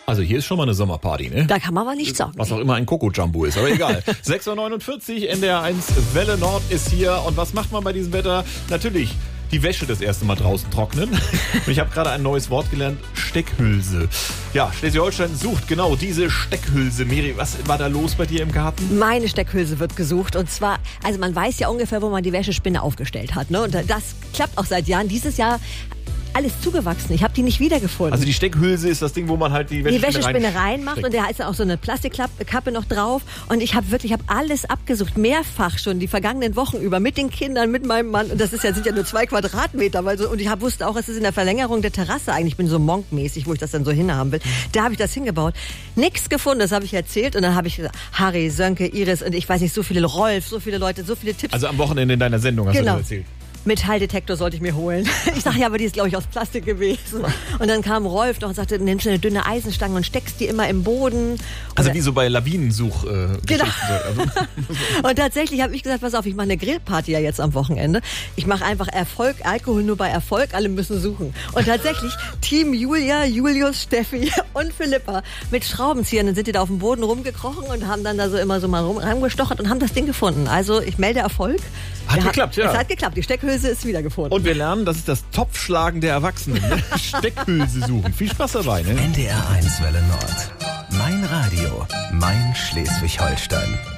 Also hier ist schon mal eine Sommerparty, ne? Da kann man aber nicht sagen. Was auch immer ein Coco-Jumbo ist, aber egal. 6.49 Uhr, NDR1 Welle Nord ist hier. Und was macht man bei diesem Wetter? Natürlich die Wäsche das erste Mal draußen trocknen. Und ich habe gerade ein neues Wort gelernt, Steckhülse. Ja, Schleswig-Holstein sucht genau diese Steckhülse. Miri, was war da los bei dir im Garten? Meine Steckhülse wird gesucht. Und zwar, also man weiß ja ungefähr, wo man die Wäschespinne aufgestellt hat. Ne? Und das klappt auch seit Jahren. Dieses Jahr alles zugewachsen. Ich habe die nicht wiedergefunden. Also die Steckhülse ist das Ding, wo man halt die Wäschespinne reinmacht und da ist dann auch so eine Plastikkappe noch drauf. Und ich habe alles abgesucht, mehrfach schon die vergangenen Wochen über mit den Kindern, mit meinem Mann. Und das sind ja nur 2 Quadratmeter. Und ich wusste auch, es ist in der Verlängerung der Terrasse eigentlich. Ich bin so monkmäßig, wo ich das dann so hinhaben will. Da habe ich das hingebaut. Nichts gefunden, das habe ich erzählt. Und dann habe ich gesagt, Harry, Sönke, Iris und ich weiß nicht, so viele Rolf, so viele Leute, so viele Tipps. Also am Wochenende in deiner Sendung hast du das erzählt. Metalldetektor sollte ich mir holen. Ich sage, ja, aber die ist, glaube ich, aus Plastik gewesen. Und dann kam Rolf noch und sagte, nimmst du eine dünne Eisenstange und steckst die immer im Boden. Also wie so bei Lawinensuch. Genau. Und tatsächlich habe ich gesagt, pass auf, ich mache eine Grillparty ja jetzt am Wochenende. Ich mache einfach Erfolg, Alkohol nur bei Erfolg, alle müssen suchen. Und tatsächlich, Team Julia, Julius, Steffi und Philippa mit Schraubenziehern, dann sind die da auf dem Boden rumgekrochen und haben dann da so immer so mal rumgestochert und haben das Ding gefunden. Also ich melde Erfolg. Hat geklappt, ja. Es hat geklappt, die Steckhülse ist wiedergefunden. Und wir lernen, das ist das Topfschlagen der Erwachsenen. Ne? Steckhülse suchen. Viel Spaß dabei, ne? NDR1 Welle Nord. Mein Radio, mein Schleswig-Holstein.